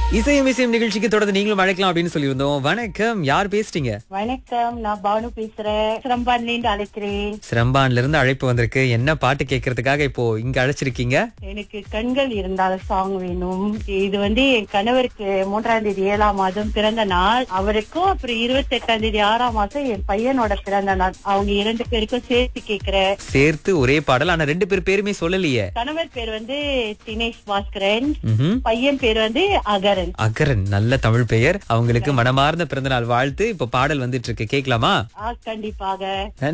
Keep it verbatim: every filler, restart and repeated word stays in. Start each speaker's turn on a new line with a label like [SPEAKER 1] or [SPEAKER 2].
[SPEAKER 1] இசையும் இசையும் நிகழ்ச்சிக்கு தொடர்ந்து நீங்களும் அழைக்கலாம் அப்படின்னு சொல்லியிருந்தோம். வணக்கம், யார் பேசுறீங்க?
[SPEAKER 2] வணக்கம், நான் பானு பேசுறேன். சிரம்பான்லேருந்து அழைக்கிறேன்.
[SPEAKER 1] சிரம்பான்ல இருந்து அழைப்பு வந்திருக்கு. என்ன பாட்டு கேட்கறதுக்காக இப்போ இங்க அழைச்சிருக்கீங்க?
[SPEAKER 2] எனக்கு கண்கள் இருந்தால் சாங் வேணும். இது வந்து என் கணவருக்கு மூன்றாம் தேதி ஏழாம் மாதம் பிறந்த நாள். அவருக்கும் அப்புறம் இருபத்தி எட்டாம் தேதி ஆறாம் மாசம் என் பையனோட பிறந்த நாள். அவங்க இரண்டு பேருக்கும் சேர்த்து கேக்குறேன்.
[SPEAKER 1] சேர்த்து ஒரே பாடல், ஆனா ரெண்டு பேர் பேருமே சொல்லலையே.
[SPEAKER 2] கணவர் பேர் வந்து தினேஷ் பாஸ்கரன்,
[SPEAKER 1] ம்ஹும்.
[SPEAKER 2] பையன் பேர் வந்து அகரன்.
[SPEAKER 1] அகரன், நல்ல தமிழ் பெயர். அவங்களுக்கு மனமார்ந்த பிறந்தநாள் வாழ்த்து. இப்ப பாடல் வந்துட்டு இருக்கு, கேட்கலாமா?
[SPEAKER 2] ஆ, கண்டிப்பாக.